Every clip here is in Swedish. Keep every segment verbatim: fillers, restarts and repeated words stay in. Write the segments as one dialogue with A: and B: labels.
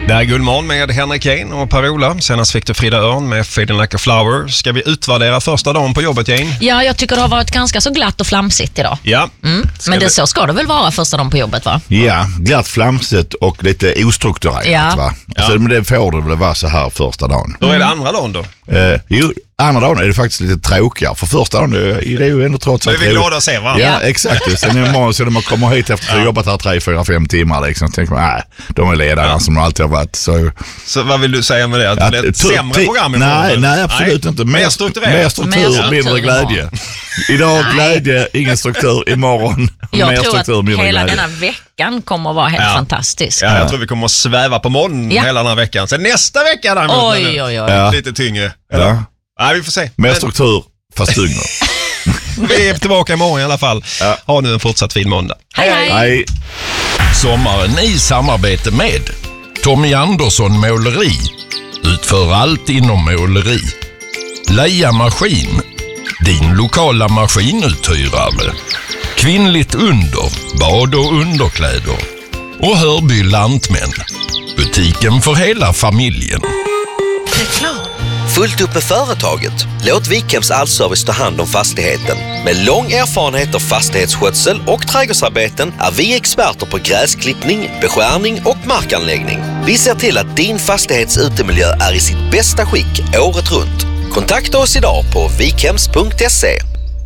A: Det är Guldmorgon med Henrik Jane och Per-Ola. Senast fick du Frida Örn med Feeling Like a Flower. Ska vi utvärdera första dagen på jobbet, Jane?
B: Ja, jag tycker det har varit ganska så glatt och flamsigt idag.
A: Ja.
B: Mm. Men det vi... så ska det väl vara första dagen på jobbet, va?
C: Ja, glatt, flamsigt och lite ostrukturerat,
B: ja.
C: va?
A: Ja.
C: Så det får det väl vara så här första dagen.
A: Då är det andra dagen då?
C: Eh, jo, andra dagen är det faktiskt lite tråkigare. För första dagen är det ju ändå trots
A: allt.
C: att...
A: Vi är glada att se, va?
C: Ja, ja. Exakt. Sen är man, så när man kommer hit efter att ha jobbat här tre, fyra, fem timmar liksom, så tänker man, nej, de är ledare ja. som de alltid har varit. Så,
A: så vad vill du säga med det? Att det blir ett sämre program imorgon?
C: Nej, nej, absolut nej. inte. Mer, mer strukturerat. Mer struktur, mer mindre glädje. Idag glädje, ingen struktur. Imorgon,
B: jag
C: mer struktur,
B: mindre glädje. Jag tror att hela
C: glädje.
B: denna veckan kommer att vara helt
A: ja.
B: fantastisk.
A: Ja, jag tror vi kommer att sväva på moln ja. hela den här veckan. Sen nästa vecka däremot.
B: Oj, oj, oj.
C: Ja.
A: Lite tyngre. Eller? Ja. Nej, vi får se.
C: Mer struktur, fast tyngre.
A: Vi är tillbaka imorgon i alla fall. Ja. Ha nu en fortsatt fin måndag.
B: Hej, hej.
C: hej.
D: Sommaren i samarbete med Tommy Andersson Måleri. Utför allt inom måleri. Leia Maskin. Din lokala maskinuthyrare. Kvinnligt under. Bad- och underkläder. Och Hörby Lantmän. Butiken för hela familjen.
E: Reklam. Fullt upp med företaget. Låt Wikhems Allservice ta hand om fastigheten. Med lång erfarenhet av fastighetsskötsel och trädgårdsarbeten är vi experter på gräsklippning, beskärning och markanläggning. Vi ser till att din fastighets utemiljö är i sitt bästa skick året runt. Kontakta oss idag på wikhems punkt se.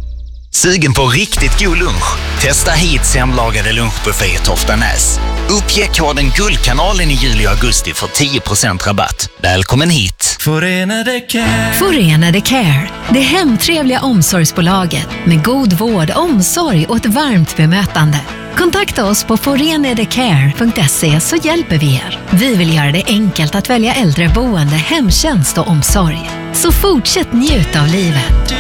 F: Sugen på riktigt god lunch? Testa hit hemlagade lunchbuffé i Toftanäs. Uppge koden Guldkanalen i juli och augusti för tio procent rabatt. Välkommen hit!
G: Förenade Care.
H: Förenade Care. Det hemtrevliga omsorgsbolaget med god vård, omsorg och ett varmt bemötande. Kontakta oss på forenadecare punkt se så hjälper vi er. Vi vill göra det enkelt att välja äldreboende, hemtjänst och omsorg. Så fortsätt njuta av livet.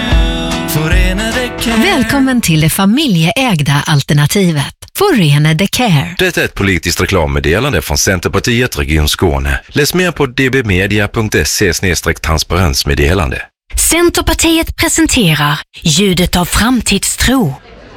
H: Välkommen till det familjeägda alternativet. Förenade Care.
I: Det är ett politiskt reklammeddelande från Centerpartiet Region Skåne. Läs mer på d b media punkt se slash transparensmeddelande.
H: Centerpartiet presenterar ljudet av framtidstro.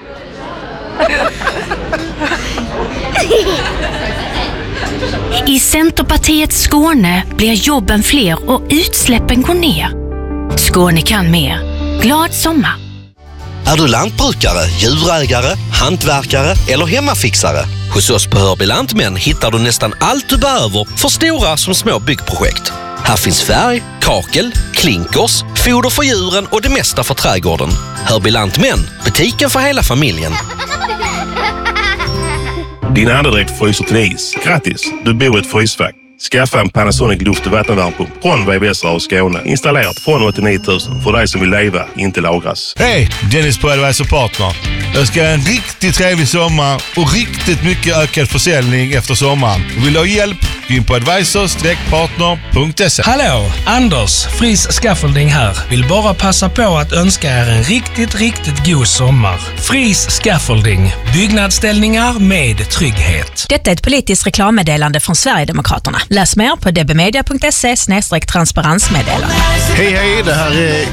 H: I Centerpartiets Skåne blir jobben fler och utsläppen går ner. Skåne kan mer. Glad sommar!
E: Är du lantbrukare, djurägare, hantverkare eller hemmafixare? Hos oss på Hörby Lantmän hittar du nästan allt du behöver för stora som små byggprojekt. Här finns färg, kakel, klinkers, foder för djuren och det mesta för trädgården. Hörby Lantmän, butiken för hela familjen.
J: Din andedräkt fryser till is. Grattis, du bor i ett frysfack. Skaffa en Panasonic luft- och vattenvärmepump från V V S Rör Skåne. Installerat från åttionio tusen för dig som vill leva, inte lagras.
K: Hej, Dennis på Advisor Partner. Jag ska ha en riktigt trevlig sommar och riktigt mycket ökad försäljning efter sommaren. Vill du ha hjälp? Gå in på advisor partner punkt se.
G: Hallå, Anders, Fris Scaffolding här. Vill bara passa på att önska er en riktigt, riktigt god sommar. Fris Scaffolding, byggnadsställningar med trygghet.
L: Detta är ett politiskt reklammeddelande från Sverigedemokraterna. Läs mer på d b media punkt se slash transparensmeddelande.
C: Hej hej, det här är